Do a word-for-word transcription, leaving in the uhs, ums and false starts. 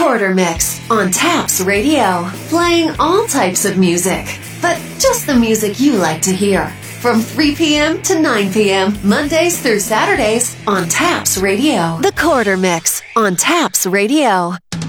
Corridor Mix on Taps Radio, playing all types of music, but just the music you like to hear. From three p.m. to nine p.m., Mondays through Saturdays on Taps Radio. The Corridor Mix on Taps Radio.